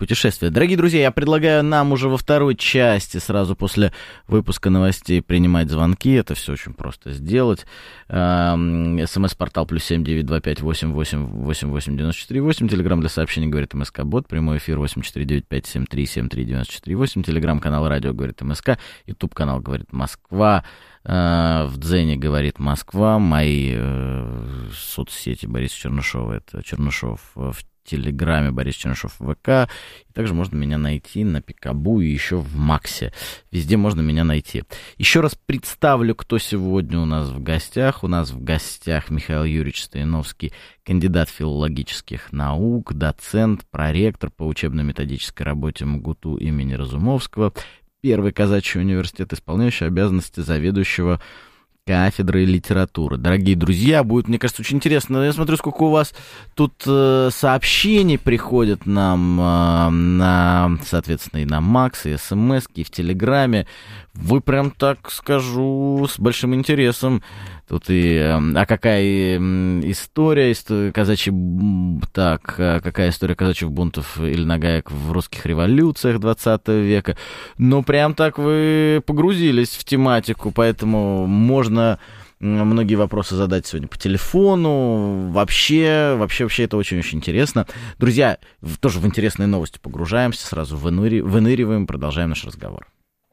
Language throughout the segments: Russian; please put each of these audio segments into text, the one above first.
путешествия. Дорогие друзья, я предлагаю нам уже во второй части, сразу после выпуска новостей, принимать звонки. Это все очень просто сделать. СМС-портал +7 925 88 88 94 8. Телеграм для сообщений «Говорит МСК Бот». Прямой эфир 8495 73 73 94 8. Телеграм-канал «Радио Говорит МСК». Ютуб-канал «Говорит Москва». В Дзене «Говорит Москва». Мои соцсети Бориса Чернышова. Это Чернышов в Телеграме, Борис Чернышов в ВК. И также можно меня найти на Пикабу и еще в Максе. Везде можно меня найти. Еще раз представлю, кто сегодня у нас в гостях. У нас в гостях Михаил Юрьевич Стояновский, кандидат филологических наук, доцент, проректор по учебно-методической работе МГУТУ имени Разумовского, Первый казачий университет, исполняющий обязанности заведующего кафедрой литературы. Дорогие друзья, будет, мне кажется, очень интересно. Я смотрю, сколько у вас тут сообщений приходит нам, соответственно, и на Макс, и СМС, и в Телеграме. Вы прям, так скажу, с большим интересом. Тут и... А какая история казачьих... Так, какая история казачьих бунтов или нагаек в русских революциях 20 века? Ну, прям так вы погрузились в тематику, поэтому можно многие вопросы задать сегодня по телефону. Вообще это очень-очень интересно. Друзья, тоже в интересные новости погружаемся, сразу выныриваем, продолжаем наш разговор.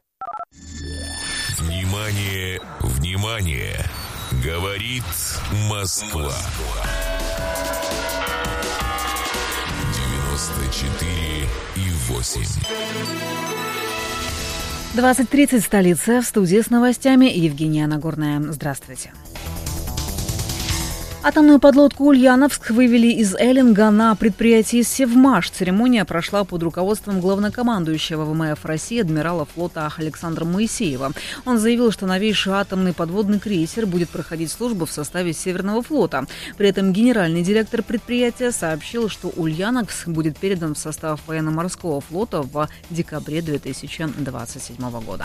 Внимание, внимание! Говорит Москва. 94,8. 20:30, столица, в студии с новостями Евгения Нагорная. Здравствуйте. Атомную подлодку «Ульяновск» вывели из Эллинга на предприятии «Севмаш». Церемония прошла под руководством главнокомандующего ВМФ России адмирала флота Александра Моисеева. Он заявил, что новейший атомный подводный крейсер будет проходить службу в составе Северного флота. При этом генеральный директор предприятия сообщил, что «Ульяновск» будет передан в состав военно-морского флота в декабре 2027 года.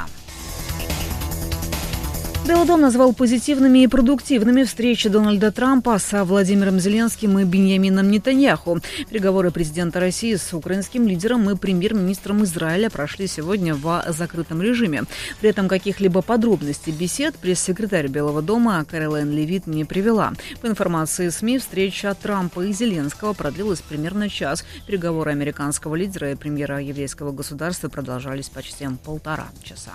Белый дом назвал позитивными и продуктивными встречи Дональда Трампа с Владимиром Зеленским и Биньямином Нетаньяху. Переговоры президента России с украинским лидером и премьер-министром Израиля прошли сегодня в закрытом режиме. При этом каких-либо подробностей бесед пресс-секретарь Белого дома Кэролайн Левит не привела. По информации СМИ, встреча Трампа и Зеленского продлилась примерно час. Переговоры американского лидера и премьера еврейского государства продолжались почти 1,5 часа.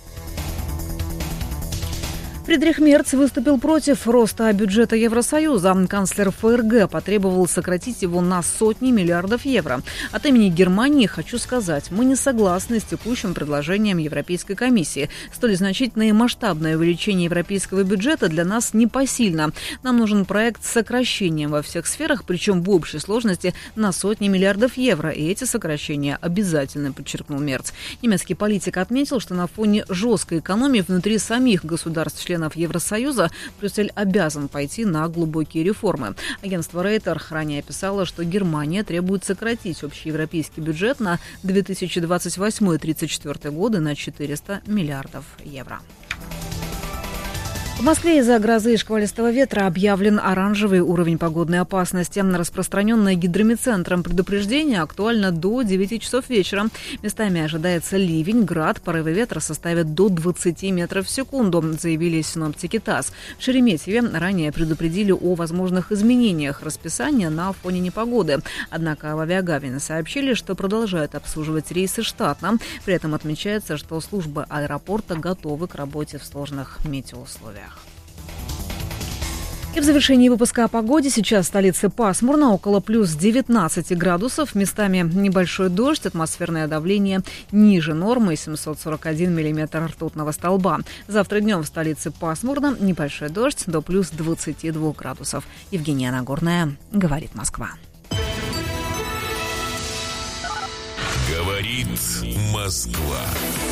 Фридрих Мерц выступил против роста бюджета Евросоюза. Канцлер ФРГ потребовал сократить его на сотни миллиардов евро. От имени Германии хочу сказать, мы не согласны с текущим предложением Европейской комиссии. Столь значительное и масштабное увеличение европейского бюджета для нас непосильно. Нам нужен проект с сокращением во всех сферах, причем в общей сложности на сотни миллиардов евро. И эти сокращения обязательны, подчеркнул Мерц. Немецкий политик отметил, что на фоне жесткой экономии внутри самих государств-членов Евросоюза Брюссель обязан пойти на глубокие реформы. Агентство Рейтер ранее писало, что Германия требует сократить общеевропейский бюджет на 2028-2034 годы на 400 миллиардов евро. В Москве из-за грозы и шквалистого ветра объявлен оранжевый уровень погодной опасности. Распространенное гидромедцентром предупреждение актуально до 9 часов вечера. Местами ожидается ливень, град, порывы ветра составят до 20 метров в секунду, заявили синоптики ТАСС. В Шереметьеве ранее предупредили о возможных изменениях расписания на фоне непогоды. Однако в Авиагавине сообщили, что продолжают обслуживать рейсы штатно. При этом отмечается, что службы аэропорта готовы к работе в сложных метеоусловиях. И в завершении выпуска о погоде. Сейчас в столице пасмурно, около плюс 19 градусов. Местами небольшой дождь, атмосферное давление ниже нормы, 741 миллиметр ртутного столба. Завтра днем в столице пасмурно, небольшой дождь, до плюс 22 градусов. Евгения Нагорная, говорит Москва. Говорит Москва.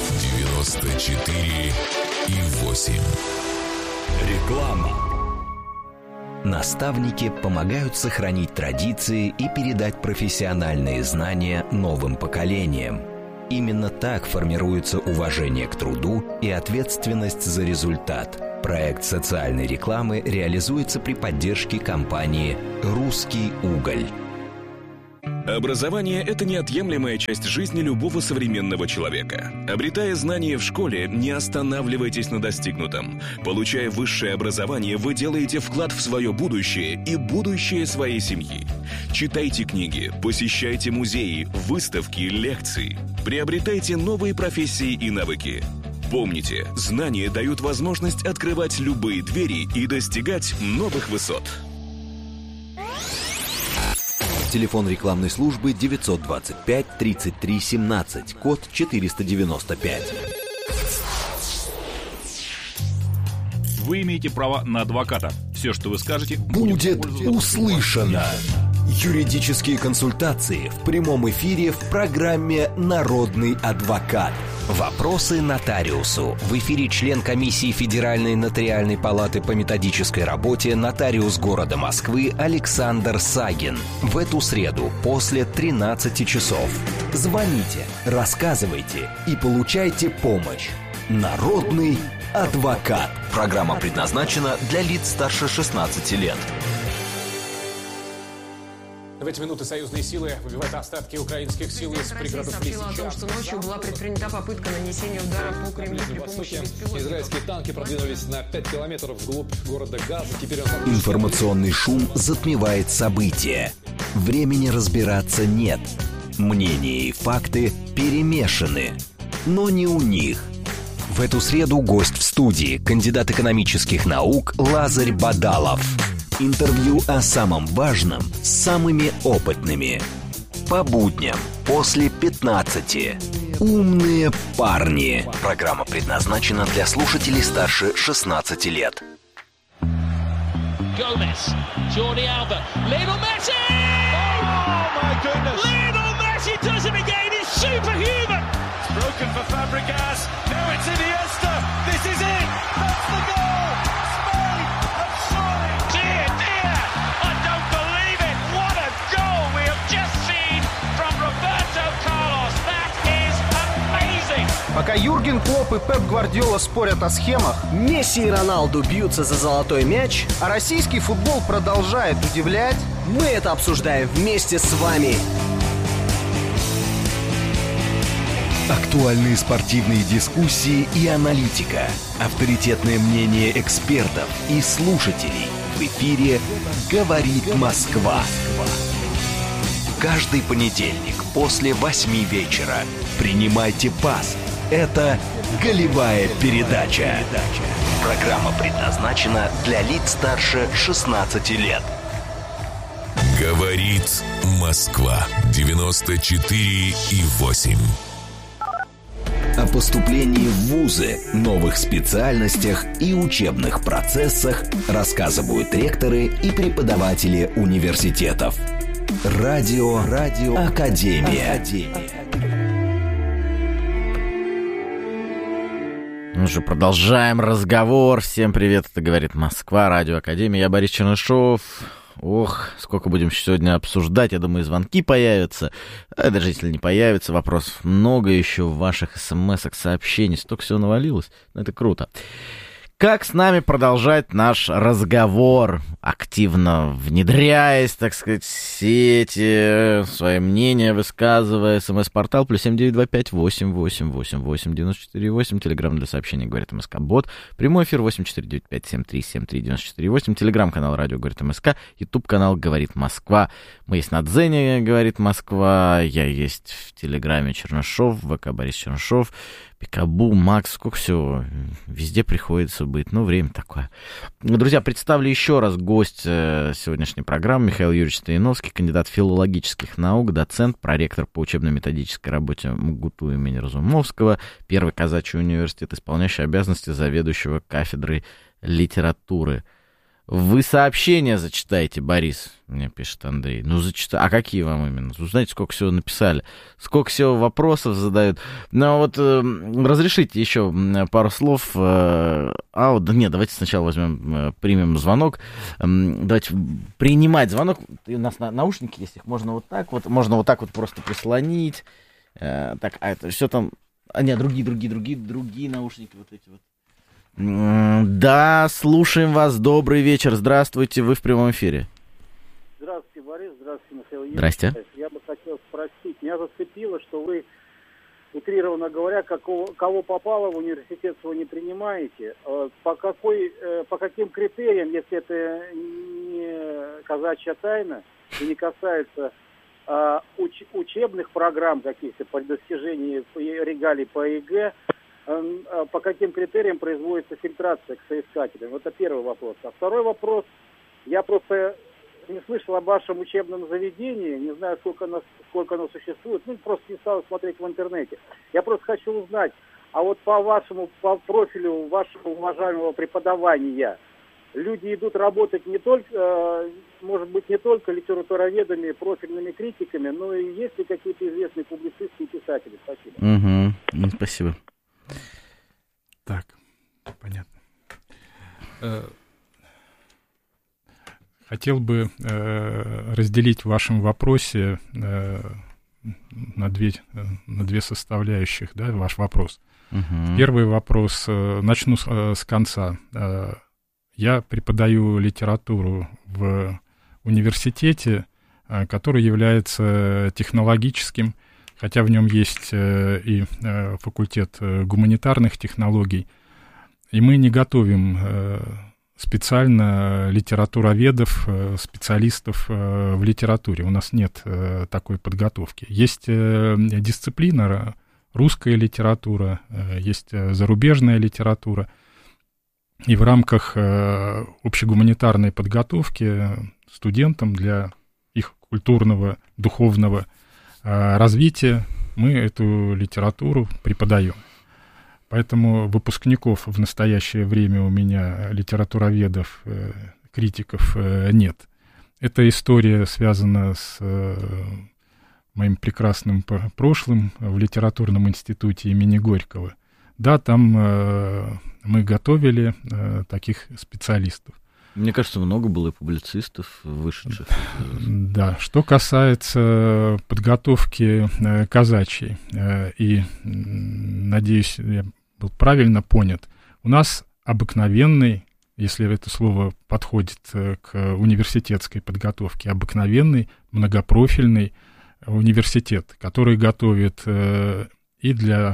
94,8. Реклама. Наставники помогают сохранить традиции и передать профессиональные знания новым поколениям. Именно так формируется уважение к труду и ответственность за результат. Проект социальной рекламы реализуется при поддержке компании «Русский уголь». Образование – это неотъемлемая часть жизни любого современного человека. Обретая знания в школе, не останавливайтесь на достигнутом. Получая высшее образование, вы делаете вклад в свое будущее и будущее своей семьи. Читайте книги, посещайте музеи, выставки, лекции. Приобретайте новые профессии и навыки. Помните, знания дают возможность открывать любые двери и достигать новых высот. Телефон рекламной службы 925 33 17, код 495. Вы имеете право на адвоката. Все, что вы скажете, Будет услышано. Юридические консультации в прямом эфире в программе «Народный адвокат». Вопросы нотариусу. В эфире член комиссии Федеральной нотариальной палаты по методической работе, нотариус города Москвы Александр Сагин. В эту среду после 13 часов. Звоните, рассказывайте и получайте помощь. Народный адвокат. Программа предназначена для лиц старше 16 лет. В эти минуты союзные силы выбивают остатки украинских сил из пригородов Лисича. Россия сообщила о том, что ночью была предпринята попытка нанесения удара по Кремлю при помощи беспилотников. Израильские танки продвинулись на 5 километров вглубь города Газа. Теперь Информационный шум затмевает события. Времени разбираться нет. Мнения и факты перемешаны. Но не у них. В эту среду гость в студии, кандидат экономических наук Лазарь Бадалов. Интервью о самом важном с самыми опытными. По будням после 15. Умные парни. Программа предназначена для слушателей старше 16 лет. Gomez, Jordi Alba, Lionel Messi! Oh my goodness! Lionel Messi does it again. He's superhuman. It's broken for Fabregas. Now it's Iniesta. This is it. That's the goal. Spain have surely. Dear, dear, I don't believe it. What a goal we have just seen from Roberto Carlos. That is amazing. Пока Юрген Клопп и Пеп Гвардиола спорят о схемах, Месси и Роналду бьются за золотой мяч, а российский футбол продолжает удивлять, мы это обсуждаем вместе с вами. Актуальные спортивные дискуссии и аналитика. Авторитетное мнение экспертов и слушателей. В эфире «Говорит Москва». Каждый понедельник после 8 вечера. Принимайте пас. Это «Голевая передача». Программа предназначена для лиц старше 16 лет. Говорит Москва. 94,8. О поступлении в вузы, новых специальностях и учебных процессах рассказывают ректоры и преподаватели университетов. Радио Академия. Ну что, продолжаем разговор. Всем привет, это «Говорит Москва», Радио Академия. Я Борис Чернышов. Ох, сколько будем сегодня обсуждать. Я думаю, звонки появятся. А даже если не появятся, вопросов много еще в ваших смс-ах, сообщений. Столько всего навалилось. Это круто. Как с нами продолжать наш разговор, активно внедряясь, так сказать, в сети, свое мнение высказывая, смс-портал +7 925 888 8948, телеграм для сообщений «Говорит МСК», бот, прямой эфир 8495 73 73 94 телеграм-канал «Радио Говорит МСК», ютуб-канал «Говорит Москва». Мы есть на Дзене «Говорит Москва», я есть в телеграме Чернышов, ВК Борис Чернышов, Пикабу, Макс, сколько всего, везде приходится быть, ну, время такое. Друзья, представлю еще раз гость сегодняшней программы, Михаил Юрьевич Стояновский, кандидат филологических наук, доцент, проректор по учебно-методической работе МГУТУ имени Разумовского, Первый казачий университет, исполняющий обязанности заведующего кафедрой литературы. Вы сообщения зачитайте, Борис, мне пишет Андрей. Ну, зачитай. А какие вам именно? Вы знаете, сколько всего написали? Сколько всего вопросов задают? Ну, вот разрешите еще пару слов. Да нет, давайте сначала возьмем, примем звонок. Давайте принимать звонок. У нас наушники есть, их можно вот так вот просто прислонить. Так, а это все там... А нет, другие наушники вот эти вот. Да, слушаем вас. Добрый вечер. Здравствуйте, вы в прямом эфире. Здравствуйте, Борис. Здравствуйте, Михаил Юрьевич. Здрасте. Я бы хотел спросить. Меня зацепило, что вы, утрированно говоря, кого попало в университет вы не принимаете. По каким критериям, если это не казачья тайна и не касается учебных программ каких-то по достижению регалий по ЕГЭ, по каким критериям производится фильтрация к соискателям? Это первый вопрос. А второй вопрос. Я просто не слышал о вашем учебном заведении, не знаю, сколько оно существует, просто не стал смотреть в интернете. Я просто хочу узнать, а вот по профилю вашего уважаемого преподавания люди идут работать не только, может быть, не только литературоведами, профильными критиками, но и есть ли какие-то известные публицисты и писатели? Спасибо. Спасибо. Так, понятно. Хотел бы разделить в вашем вопросе на две составляющих, да, ваш вопрос. Первый вопрос, начну с конца. Я преподаю литературу в университете, который является технологическим, хотя в нем есть и факультет гуманитарных технологий, и мы не готовим специально литературоведов, специалистов в литературе. У нас нет такой подготовки. Есть дисциплина, русская литература, есть зарубежная литература. И в рамках общегуманитарной подготовки студентам для их культурного, духовного развития мы эту литературу преподаем. Поэтому выпускников в настоящее время у меня, литературоведов, критиков, нет. Эта история связана с моим прекрасным прошлым в литературном институте имени Горького. Да, там мы готовили таких специалистов. Мне кажется, много было и публицистов, вышедших. Да, что касается подготовки казачьей, и, надеюсь, я был правильно понят, у нас обыкновенный, если это слово подходит к университетской подготовке, обыкновенный многопрофильный университет, который готовит и для,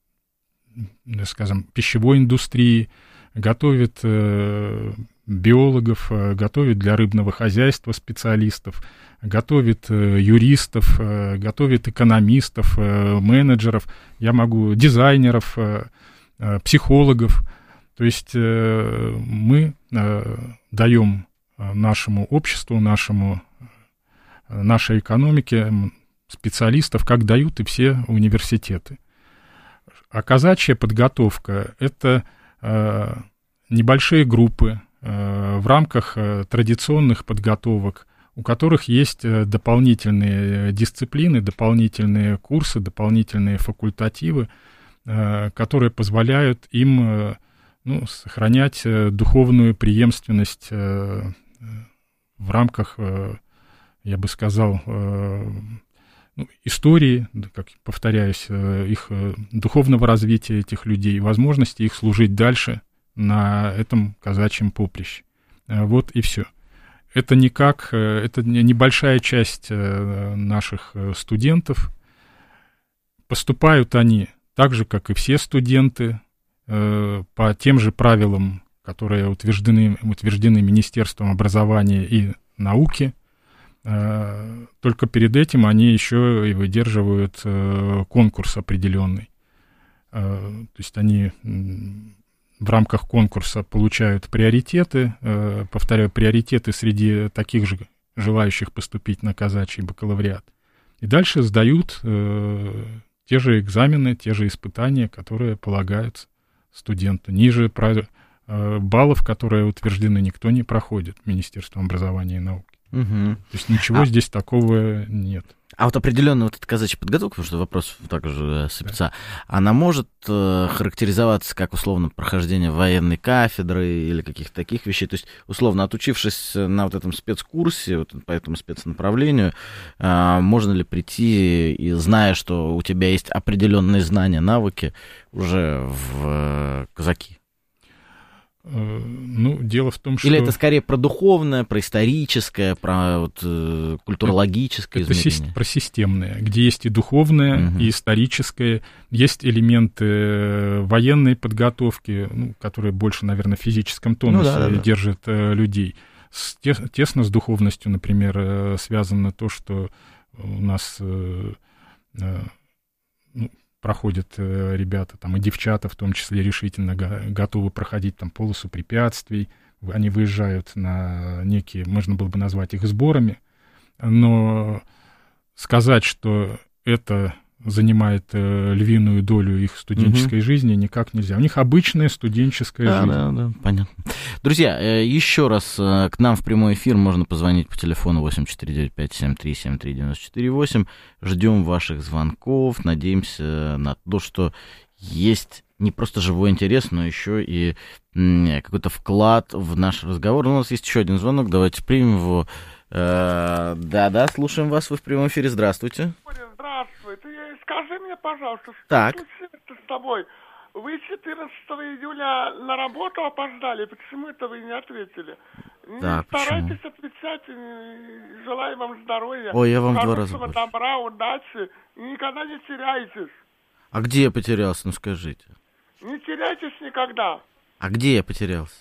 скажем, пищевой индустрии, готовит биологов, готовит для рыбного хозяйства специалистов, готовит юристов, готовит экономистов, менеджеров, дизайнеров, психологов. То есть мы даем нашему обществу, нашей экономике специалистов, как дают и все университеты. А казачья подготовка — это небольшие группы в рамках традиционных подготовок, у которых есть дополнительные дисциплины, дополнительные курсы, дополнительные факультативы, которые позволяют им сохранять духовную преемственность в рамках, я бы сказал, истории, как повторяюсь, их духовного развития этих людей, возможности их служить дальше на этом казачьем поприще. Вот и все. Это это небольшая часть наших студентов. Поступают они так же, как и все студенты, по тем же правилам, которые утверждены Министерством образования и науки. Только перед этим они еще и выдерживают конкурс определенный. То есть они в рамках конкурса получают приоритеты, повторяю, приоритеты среди таких же желающих поступить на казачий бакалавриат. И дальше сдают те же экзамены, те же испытания, которые полагаются студенту. Ниже баллов, которые утверждены, никто не проходит Министерством образования и науки. Угу. То есть ничего здесь такого нет. А вот определенно вот эта казачья подготовка, потому что вопрос также сыпется, она может характеризоваться как условно прохождение военной кафедры или каких-то таких вещей? То есть, условно, отучившись на вот этом спецкурсе, вот по этому спецнаправлению, можно ли прийти и, зная, что у тебя есть определенные знания, навыки, уже в казаки? Ну, дело в том, что... Или это скорее про духовное, про историческое, про вот, культурологическое измерение? Это про системное, где есть и духовное, и историческое, есть элементы военной подготовки, ну, которые больше, наверное, в физическом тонусе держат людей. Тесно с духовностью, например, связано то, что у нас проходят ребята, там, и девчата в том числе решительно готовы проходить там полосу препятствий, они выезжают на некие, можно было бы назвать их сборами, но сказать, что это занимает львиную долю их студенческой жизни, никак нельзя. У них обычная студенческая жизнь. Да, понятно. Друзья, еще раз к нам в прямой эфир можно позвонить по телефону 8495-7373-94-8. Ждем ваших звонков, надеемся на то, что есть не просто живой интерес, но еще и какой-то вклад в наш разговор. У нас есть еще один звонок, давайте примем его. Да, слушаем вас, вы в прямом эфире, здравствуйте. Здравствуй, ты скажи мне, пожалуйста, что случилось с тобой? Вы 14 июля на работу опоздали, почему это вы не ответили? Так, старайтесь почему? отвечать, желаю вам здоровья. Ой, я вам 2 раза больше. Добра, удачи, и никогда не теряйтесь. А где я потерялся, ну скажите? Не теряйтесь никогда. А где я потерялся?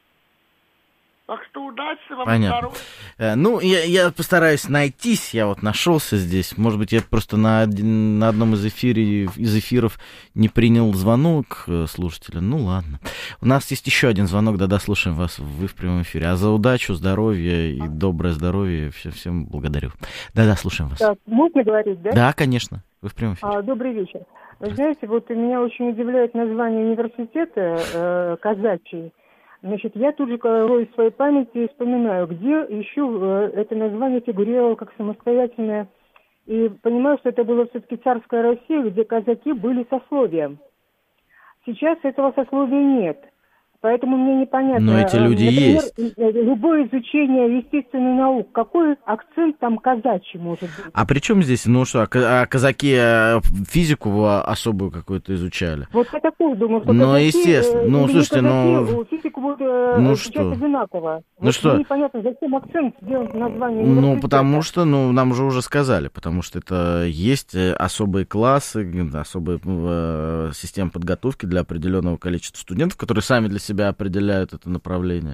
Так что удачи вам, понятно. Здоровья. Ну, я постараюсь найтись, я вот нашелся здесь. Может быть, я просто на одном из эфиров не принял звонок слушателя. Ну, ладно. У нас есть еще один звонок, да, слушаем вас, вы в прямом эфире. А за удачу, здоровье и доброе здоровье всем благодарю. Да, слушаем вас. Так, можно говорить, да? Да, конечно, вы в прямом эфире. Добрый вечер. Вы знаете, вот меня очень удивляет название университета казачий. Значит, я тут же рою в своей памяти и вспоминаю, где еще это название фигурировало как самостоятельное. И понимаю, что это было все-таки царская Россия, где казаки были сословием. Сейчас этого сословия нет. Поэтому мне непонятно. Но эти люди например, есть. Любое изучение естественных наук, какой акцент там казачий может быть? А при чем здесь, ну что, казаки физику особую какую-то изучали? Вот я такого думаю, что ну, казаки, естественно, слушайте, физику будут изучать одинаково. Ну вот что? Непонятно, зачем акцент сделать в названии университета. университета. Ну, потому что, нам же уже сказали, потому что это есть особые классы, особая система подготовки для определенного количества студентов, которые сами для себя определяют это направление.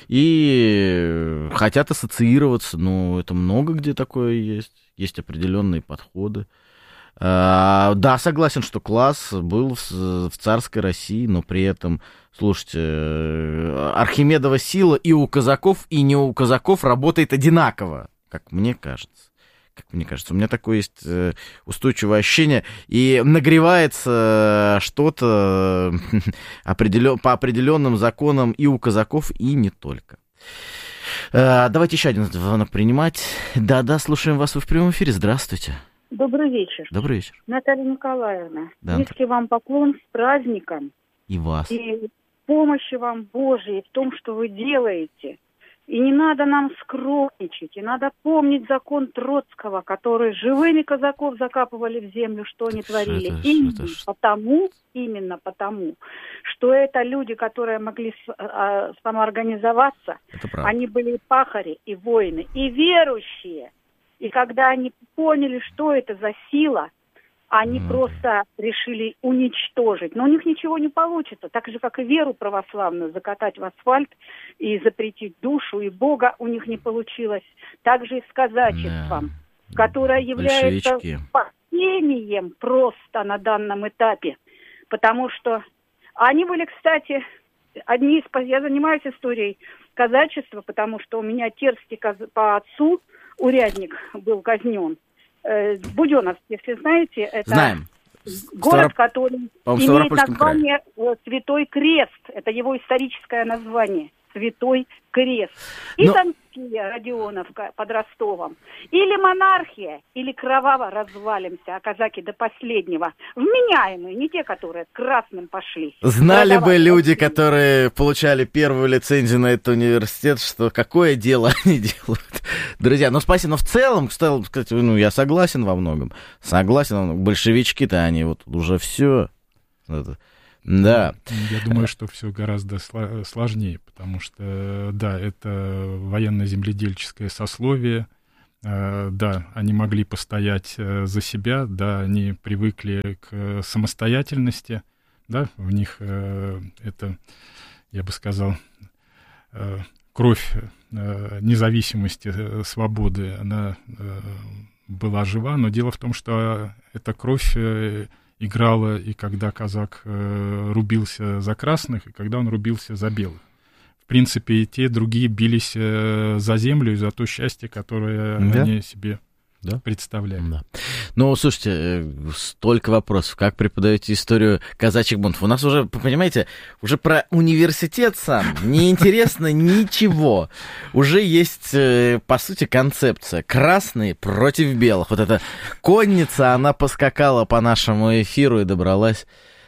И хотят ассоциироваться, это много где такое есть. Есть определенные подходы. Да, согласен, что класс был в царской России, но при этом, слушайте, Архимедова сила и у казаков, и не у казаков работает одинаково, как мне кажется. У меня такое есть устойчивое ощущение, и нагревается что-то по определенным законам и у казаков, и не только. Давайте еще один звонок принимать. Да, слушаем вас, вы в прямом эфире, здравствуйте. Добрый вечер. Добрый вечер. Наталья Николаевна, да, низкий вам поклон с праздником. И вас. И помощи вам Божией в том, что вы делаете. И не надо нам скромничать, и надо помнить закон Троцкого, который живыми казаков закапывали в землю, что они творили. Именно потому, что это люди, которые могли самоорганизоваться, они были и пахари, и воины, и верующие. И когда они поняли, что это за сила, они просто решили уничтожить. Но у них ничего не получится. Так же, как и веру православную закатать в асфальт и запретить душу и Бога у них не получилось. Так же и с казачеством, которое является спасением просто на данном этапе. Потому что они были, кстати, я занимаюсь историей казачества, потому что у меня терский по отцу урядник был казнен. Буденновск, если знаете, это знаем. Город, который имеет название Святой Крест. Это его историческое название. Святой Крест. И Донские, Родионовка под Ростовом. Или монархия, или кроваво развалимся, а казаки до последнего. Вменяемые, не те, которые красным пошли. Знали бы люди, которые получали первую лицензию на этот университет, что какое дело они делают. Друзья, спасибо. Но в целом, кстати, я согласен во многом. Большевички-то они вот уже все... Да. Я думаю, что все гораздо сложнее, потому что, да, это военно-земледельческое сословие, да, они могли постоять за себя, да, они привыкли к самостоятельности, да, в них это, я бы сказал, кровь независимости, свободы, она была жива, но дело в том, что эта кровь играла и когда казак рубился за красных, и когда он рубился за белых. В принципе, и те, и другие бились за землю и за то счастье, которое они себе представляли. Да. Ну, слушайте, столько вопросов. Как преподаете историю казачьих бунтов? У нас уже, понимаете, уже про университет сам неинтересно ничего. Уже есть, по сути, концепция. Красные против белых. Вот эта конница, она поскакала по нашему эфиру и добралась.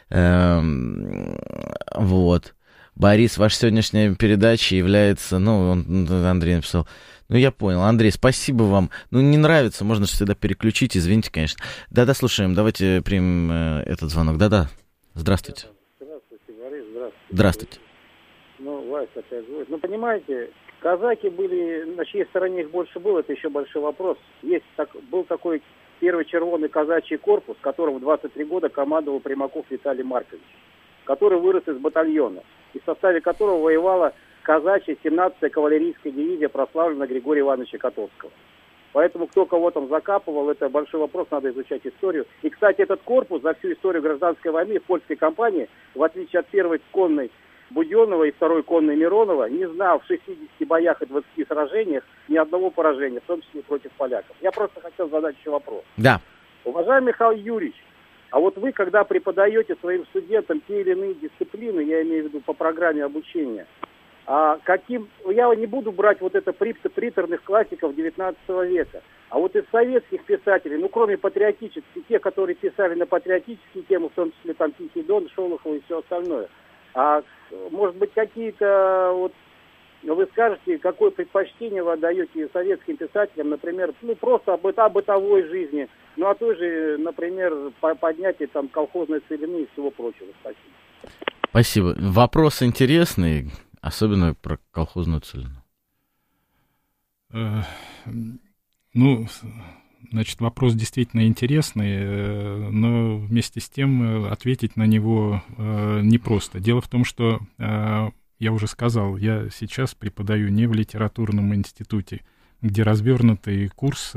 Вот. Борис, ваша сегодняшняя передача является... Андрей написал... я понял. Андрей, спасибо вам. Не нравится, можно же всегда переключить, извините, конечно. Да-да, слушаем, давайте примем этот звонок. Да-да, здравствуйте. Здравствуйте, Борис, здравствуйте. Здравствуйте. Вася опять звонит. Понимаете, казаки были, на чьей стороне их больше было, это еще большой вопрос. Был такой первый червоный казачий корпус, которым в 23 года командовал Примаков Виталий Маркович, который вырос из батальона, и в составе которого воевала казачья 17-я кавалерийская дивизия, прославленная Григория Ивановича Котовского. Поэтому кто кого там закапывал, это большой вопрос, надо изучать историю. И, кстати, этот корпус за всю историю гражданской войны в польской кампании, в отличие от первой конной Буденного и второй конной Миронова, не знал в 60 боях и 20 сражениях ни одного поражения, в том числе против поляков. Я просто хотел задать еще вопрос. Да. Уважаемый Михаил Юрьевич, а вот вы, когда преподаете своим студентам те или иные дисциплины, я имею в виду по программе обучения, я не буду брать вот это приторных классиков 19 века, а вот из советских писателей, кроме патриотических, те, которые писали на патриотические темы, в том числе там Тихий Дон, Шолохов и все остальное, может быть, какие-то, вы скажете, какое предпочтение вы отдаете советским писателям, например, просто о бытовой жизни, о той же, например, поднятии там колхозной целины и всего прочего. Спасибо. Спасибо. Вопрос интересный, особенно про колхозную целину. Вопрос действительно интересный, но вместе с тем ответить на него непросто. Дело в том, что, я уже сказал, я сейчас преподаю не в литературном институте, где развернутый курс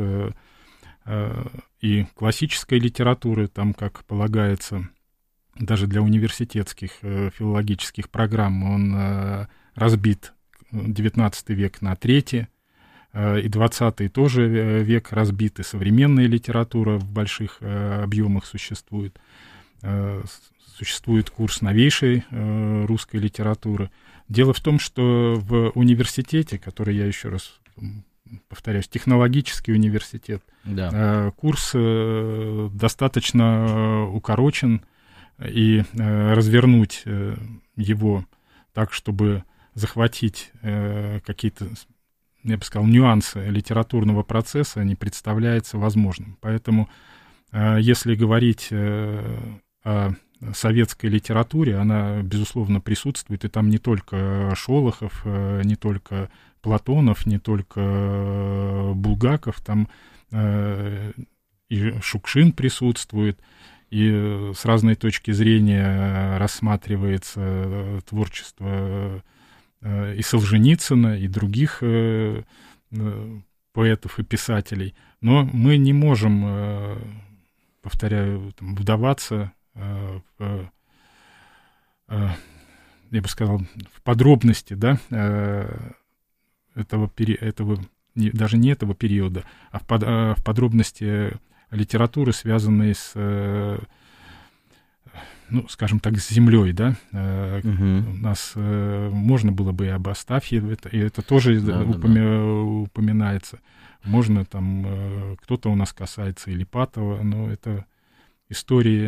и классической литературы, там, как полагается, даже для университетских филологических программ, он разбит XIX век на трети, и 20-й тоже век разбит, и современная литература в больших объемах существует. Существует курс новейшей русской литературы. Дело в том, что в университете, который, я еще раз повторяюсь, технологический университет, курс достаточно укорочен, и развернуть его так, чтобы захватить какие-то, я бы сказал, нюансы литературного процесса, не представляется возможным. Поэтому, если говорить о советской литературе, она, безусловно, присутствует, и там не только Шолохов, не только Платонов, не только Булгаков, там и Шукшин присутствует, и с разной точки зрения рассматривается творчество и Солженицына, и других поэтов и писателей. Но мы не можем, повторяю, вдаваться в, я бы сказал, в подробности, да, этого даже не этого периода, а в подробности литературы, связанной с, скажем так, с землей, да. У нас можно было бы и об Астафьеве, и это тоже упоминается. Можно там, кто-то у нас касается Илипатова, но это истории...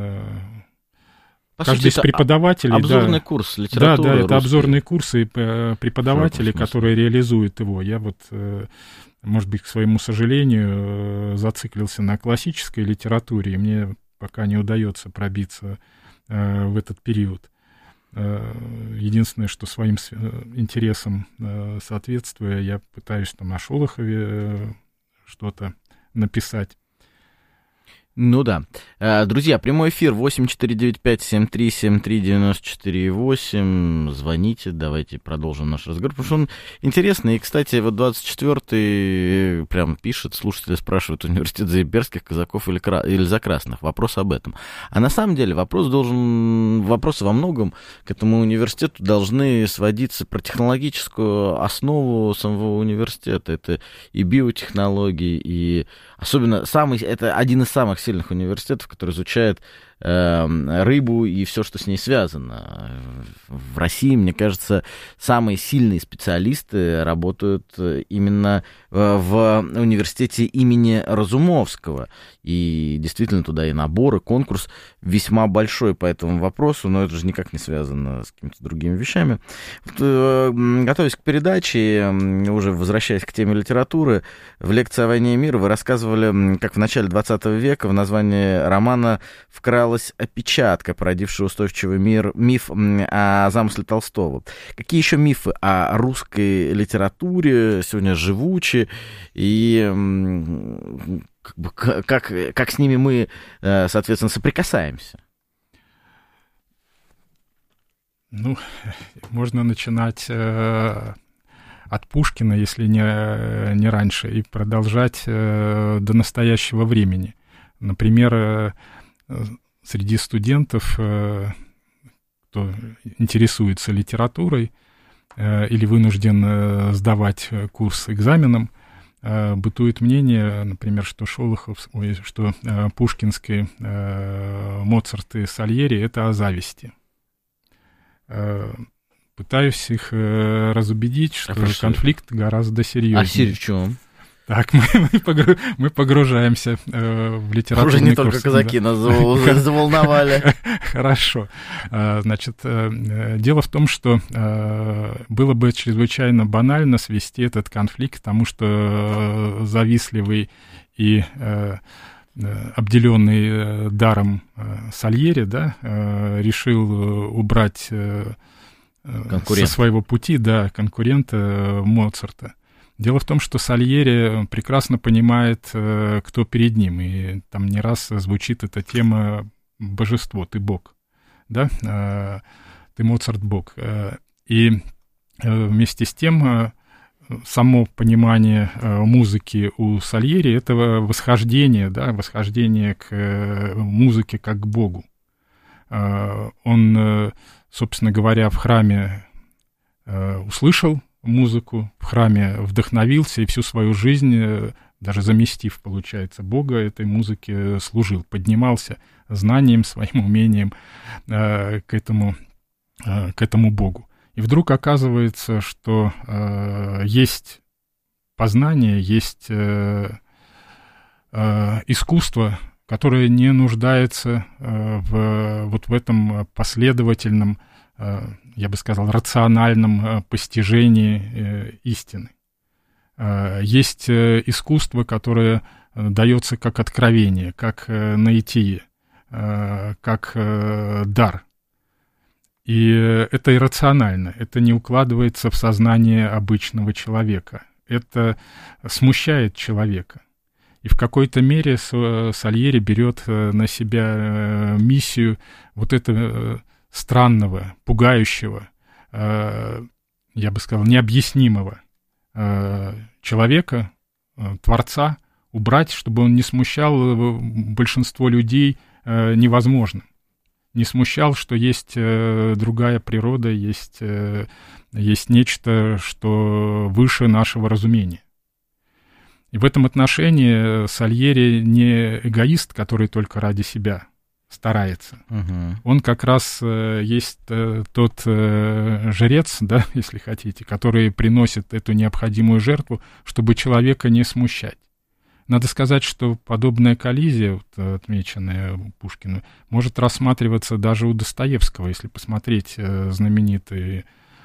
Каждый из преподавателей... Обзорный курс литературы. Да, это обзорные курсы преподавателей, которые реализуют его. Я может быть, к своему сожалению, зациклился на классической литературе, и мне пока не удается пробиться в этот период. Единственное, что своим интересам соответствуя, я пытаюсь там о Шолохове что-то написать. Ну да. Друзья, прямой эфир 8495-7373-94-8. Звоните, давайте продолжим наш разговор, потому что он интересный. И, кстати, вот 24-й прям пишет, слушатели спрашивают, университет за имперских казаков или за красных. Вопрос об этом. А на самом деле вопросы во многом к этому университету должны сводиться про технологическую основу самого университета. Это и биотехнологии, и особенно это один из самых сильных университетов, который изучает рыбу и все, что с ней связано. В России, мне кажется, самые сильные специалисты работают именно в университете имени Разумовского. И действительно туда и набор, и конкурс весьма большой по этому вопросу, но это же никак не связано с какими-то другими вещами. Готовясь к передаче, уже возвращаясь к теме литературы, в лекции о войне и мире вы рассказывали, как в начале 20 века в названии романа вкралась опечатка, породившая устойчивый миф о замысле Толстого. Какие еще мифы о русской литературе сегодня живучи, и как с ними мы, соответственно, соприкасаемся? Ну, можно начинать от Пушкина, если не раньше, и продолжать до настоящего времени. Например, среди студентов, кто интересуется литературой или вынужден сдавать курс экзаменом, бытует мнение, например, что пушкинский Моцарт и Сальери — это о зависти. Пытаюсь их разубедить, что конфликт гораздо серьезнее. А в чем? Так, мы погружаемся в литературный курс. Уже не только казаки нас заволновали. Хорошо. Значит, дело в том, что было бы чрезвычайно банально свести этот конфликт к тому, что завистливый и обделенный даром Сальери, да, решил убрать со своего пути, да, конкурента Моцарта. Дело в том, что Сальери прекрасно понимает, кто перед ним, и там не раз звучит эта тема «божество, ты Бог», да, ты Моцарт Бог. И вместе с тем само понимание музыки у Сальери — это восхождение, да, восхождение к музыке как к Богу. Он, собственно говоря, в храме услышал музыку, в храме вдохновился и всю свою жизнь, даже заместив, получается, Бога, этой музыке служил, поднимался знанием, своим умением к этому Богу. И вдруг оказывается, что есть познание, есть искусство, которое не нуждается в этом последовательном, я бы сказал, рациональном постижении истины. Есть искусство, которое дается как откровение, как наитие, как дар. И это иррационально, это не укладывается в сознание обычного человека. Это смущает человека. И в какой-то мере Сальери берет на себя миссию вот этого странного, пугающего, я бы сказал, необъяснимого человека, творца, убрать, чтобы он не смущал большинство людей невозможным. Не смущал, что есть другая природа, есть нечто, что выше нашего разумения. И в этом отношении Сальери не эгоист, который только ради себя старается. Он как раз есть тот жрец, да, если хотите, который приносит эту необходимую жертву, чтобы человека не смущать. Надо сказать, что подобная коллизия, вот, отмеченная Пушкину, может рассматриваться даже у Достоевского, если посмотреть знаменитый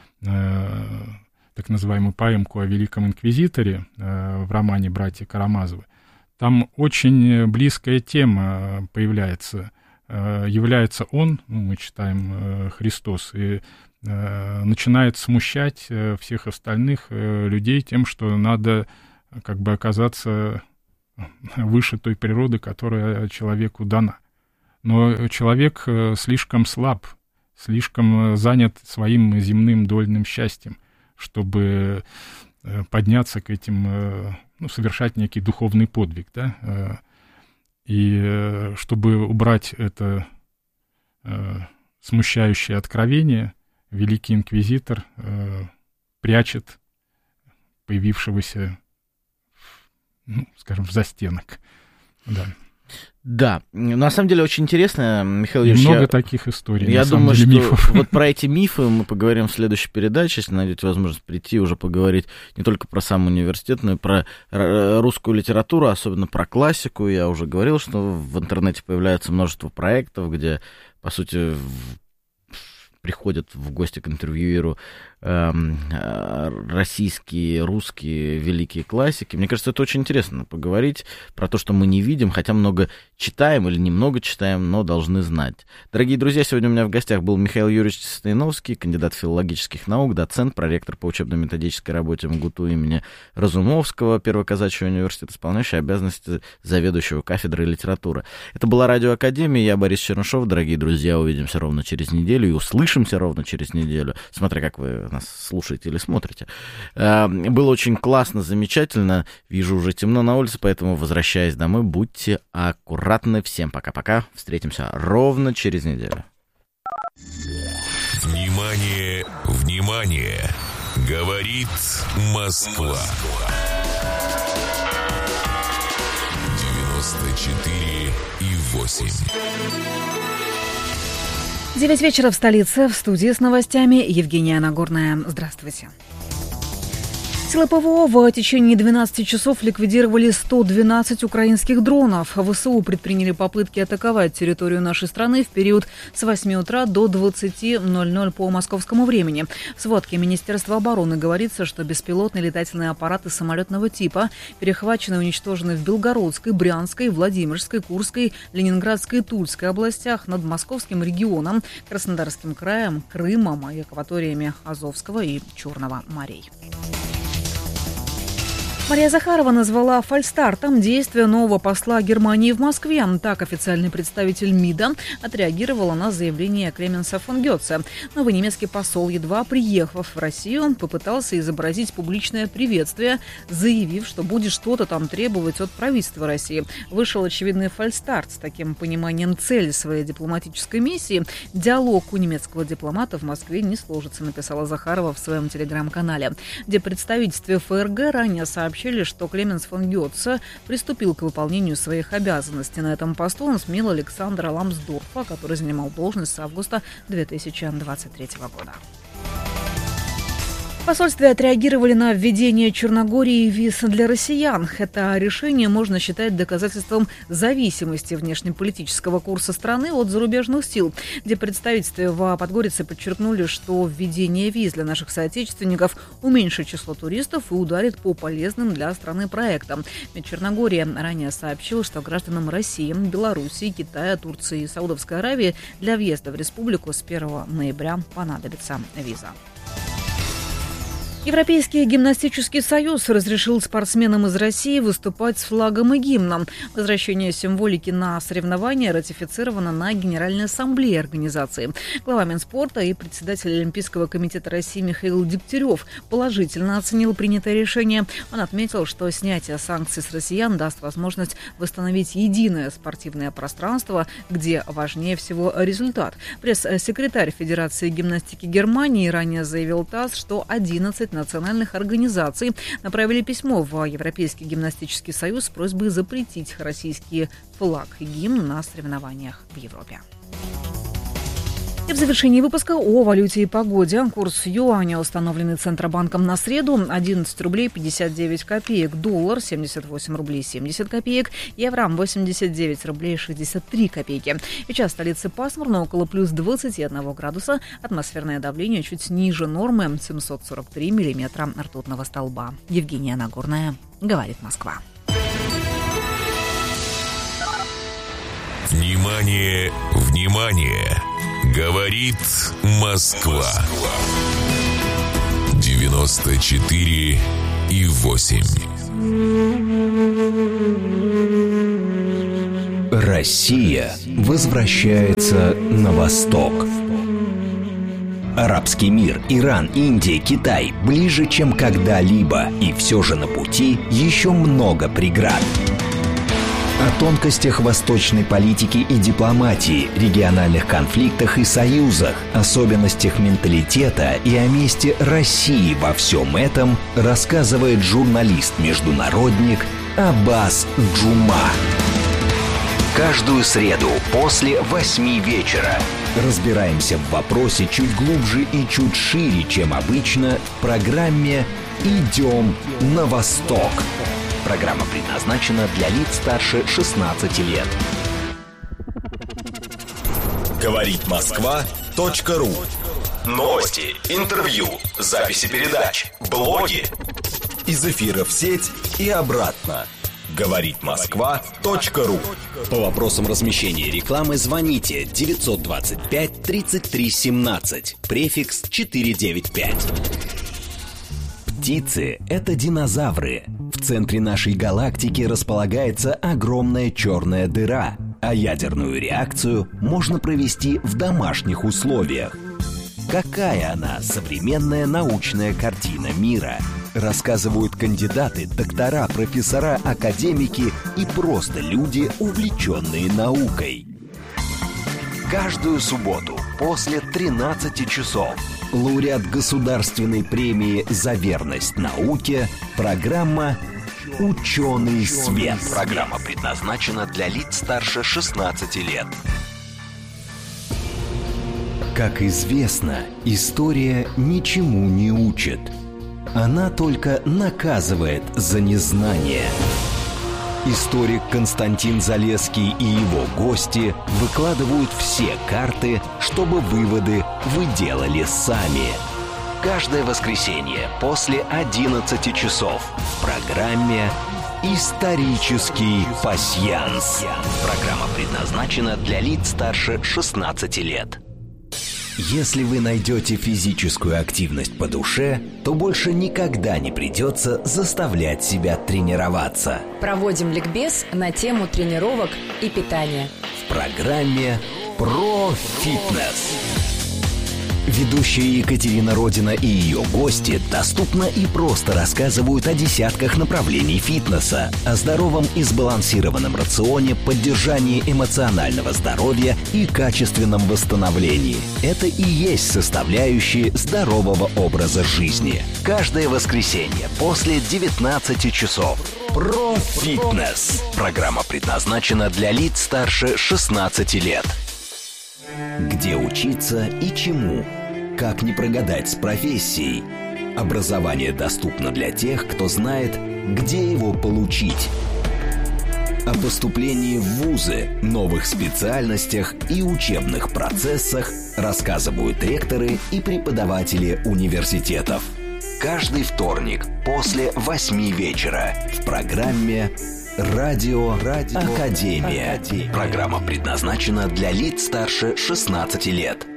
так называемую поэмку о Великом Инквизиторе в романе «Братья Карамазовы». Там очень близкая тема появляется является он, мы читаем Христос, и начинает смущать всех остальных людей тем, что надо как бы оказаться выше той природы, которая человеку дана. Но человек слишком слаб, слишком занят своим земным дольным счастьем, чтобы подняться к этим, совершать некий духовный подвиг, да, и чтобы убрать это смущающее откровение, великий инквизитор прячет появившегося, скажем, в застенок. Да, на самом деле очень интересно, Михаил Юрьевич. Много таких историй. Я думаю, что мифов. Вот про эти мифы мы поговорим в следующей передаче, если найдете возможность прийти, уже поговорить не только про сам университет, но и про русскую литературу, особенно про классику. Я уже говорил, что в интернете появляется множество проектов, где, по сути, приходят в гости к интервьюеру российские, русские великие классики. Мне кажется, это очень интересно поговорить про то, что мы не видим, хотя много читаем или немного читаем, но должны знать. Дорогие друзья, сегодня у меня в гостях был Михаил Юрьевич Стояновский, кандидат филологических наук, доцент, проректор по учебно-методической работе МГУТУ имени Разумовского, Первый казачий университет, исполняющий обязанности заведующего кафедрой литературы. Это была Радиоакадемия, я Борис Чернышов. Дорогие друзья, увидимся ровно через неделю и услышимся ровно через неделю, смотря как вы нас слушаете или смотрите. Было очень классно, замечательно. Вижу, уже темно на улице, поэтому, возвращаясь домой, будьте аккуратны. Всем пока-пока. Встретимся ровно через неделю. Внимание, внимание! Говорит Москва. 94,8. 9 вечера в столице. В студии с новостями Евгения Нагорная. Здравствуйте. Силы ПВО в течение 12 часов ликвидировали 112 украинских дронов. ВСУ предприняли попытки атаковать территорию нашей страны в период с 8 утра до 20:00 по московскому времени. В сводке Министерства обороны говорится, что беспилотные летательные аппараты самолетного типа перехвачены и уничтожены в Белгородской, Брянской, Владимирской, Курской, Ленинградской и Тульской областях, над Московским регионом, Краснодарским краем, Крымом и акваториями Азовского и Черного морей. Мария Захарова назвала фальстартом действия нового посла Германии в Москве. Так официальный представитель МИДа отреагировала на заявление Клеменса фон Гётце. Новый немецкий посол, едва приехав в Россию, попытался изобразить публичное приветствие, заявив, что будет что-то там требовать от правительства России. Вышел очевидный фальстарт. С таким пониманием цели своей дипломатической миссии диалог у немецкого дипломата в Москве не сложится, написала Захарова в своем телеграм-канале, где представительстве ФРГ ранее сообщили, что Клеменс фон Гётце приступил к выполнению своих обязанностей. На этом посту он сменил Александра Ламсдорфа, который занимал должность с августа 2023 года. В посольстве отреагировали на введение Черногории виз для россиян. Это решение можно считать доказательством зависимости внешнеполитического курса страны от зарубежных сил, где представительстве в Подгорице подчеркнули, что введение виз для наших соотечественников уменьшит число туристов и ударит по полезным для страны проектам. Черногория ранее сообщила, что гражданам России, Белоруссии, Китая, Турции и Саудовской Аравии для въезда в республику с 1 ноября понадобится виза. Европейский гимнастический союз разрешил спортсменам из России выступать с флагом и гимном. Возвращение символики на соревнования ратифицировано на Генеральной ассамблее организации. Глава Минспорта и председатель Олимпийского комитета России Михаил Дегтярев положительно оценил принятое решение. Он отметил, что снятие санкций с россиян даст возможность восстановить единое спортивное пространство, где важнее всего результат. Пресс-секретарь Федерации гимнастики Германии ранее заявил ТАСС, что 11 национальных организаций направили письмо в Европейский гимнастический союз с просьбой запретить российский флаг и гимн на соревнованиях в Европе. И в завершении выпуска о валюте и погоде. Курс юаня, установленный Центробанком на среду, 11 рублей 59 копеек. Доллар 78 рублей 70 копеек. Евро 89 рублей 63 копейки. Сейчас в столице пасмурно, около плюс 21 градуса. Атмосферное давление чуть ниже нормы, 743 миллиметра ртутного столба. Евгения Нагорная, говорит Москва. Внимание! Внимание, внимание! Говорит Москва. 94,8. Россия возвращается на восток. Арабский мир, Иран, Индия, Китай ближе, чем когда-либо. И все же на пути еще много преград. О тонкостях восточной политики и дипломатии, региональных конфликтах и союзах, особенностях менталитета и о месте России во всем этом рассказывает журналист-международник Аббас Джума. Каждую среду после 8 вечера разбираемся в вопросе чуть глубже и чуть шире, чем обычно, в программе «Идем на восток». Программа предназначена для лиц старше 16 лет. Говорит Москва.ру. Новости, интервью, записи передач, блоги. Из эфира в сеть и обратно. Говорит Москва.ру. По вопросам размещения рекламы звоните 925 33 17, префикс 495. Птицы – это динозавры. В центре нашей галактики располагается огромная черная дыра, а ядерную реакцию можно провести в домашних условиях. Какая она, современная научная картина мира? Рассказывают кандидаты, доктора, профессора, академики и просто люди, увлеченные наукой. Каждую субботу после 13 часов лауреат Государственной премии за верность науке, программа «Ученый свет». Программа предназначена для лиц старше 16 лет. Как известно, история ничему не учит. Она только наказывает за незнание. Историк Константин Залесский и его гости выкладывают все карты, чтобы выводы вы делали сами. Каждое воскресенье после 11 часов в программе «Исторический пасьянс». Программа предназначена для лиц старше 16 лет. Если вы найдете физическую активность по душе, то больше никогда не придется заставлять себя тренироваться. Проводим ликбез на тему тренировок и питания. В программе «Про фитнес». Ведущая Екатерина Родина и ее гости доступно и просто рассказывают о десятках направлений фитнеса, о здоровом и сбалансированном рационе, поддержании эмоционального здоровья и качественном восстановлении. Это и есть составляющие здорового образа жизни. Каждое воскресенье после 19 часов. Про фитнес. Программа предназначена для лиц старше 16 лет. Где учиться и чему? Как не прогадать с профессией? Образование доступно для тех, кто знает, где его получить. О поступлении в вузы, новых специальностях и учебных процессах рассказывают ректоры и преподаватели университетов. Каждый вторник после 8 вечера в программе «Радио Академия». Программа предназначена для лиц старше 16 лет.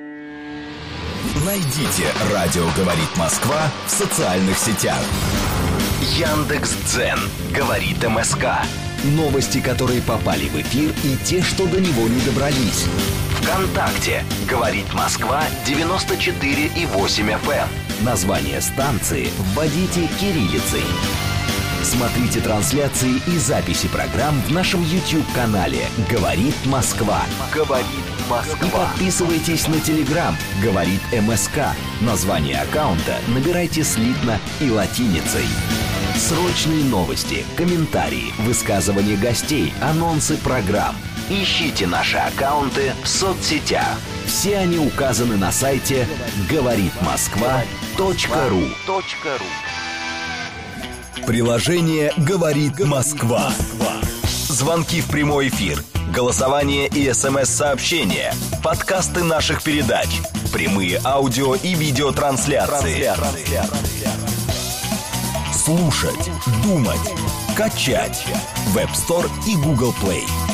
Найдите «Радио говорит Москва» в социальных сетях. Яндекс.Дзен говорит МСК. Новости, которые попали в эфир, и те, что до него не добрались. ВКонтакте говорит Москва 94,8 FM. Название станции вводите кириллицей. Смотрите трансляции и записи программ в нашем YouTube-канале «Говорит Москва». «Говорит Москва». И подписывайтесь на Telegram «Говорит МСК». Название аккаунта набирайте слитно и латиницей. Срочные новости, комментарии, высказывания гостей, анонсы программ. Ищите наши аккаунты в соцсетях. Все они указаны на сайте говоритмосква.ру. Приложение «Говорит Москва». Звонки в прямой эфир, голосование и СМС-сообщения, подкасты наших передач, прямые аудио и видеотрансляции. Слушать, думать, качать. Web Store и Google Play.